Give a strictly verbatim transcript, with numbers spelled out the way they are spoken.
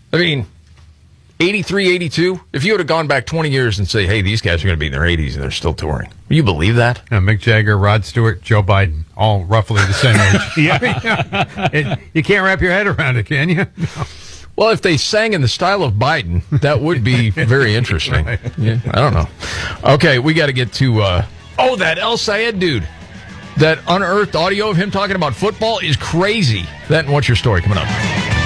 I mean, eighty-three, eighty-two, if you would have gone back twenty years and say, hey, these guys are going to be in their eighties and they're still touring. You believe that? Yeah, Mick Jagger, Rod Stewart, Joe Biden, all roughly the same age. yeah. I mean, it, you can't wrap your head around it, can you? No. Well, if they sang in the style of Biden, that would be very interesting. Right. Yeah, I don't know. Okay, we got to get to, uh, oh, that El Sayed dude. That unearthed audio of him talking about football is crazy. That and what's your story coming up?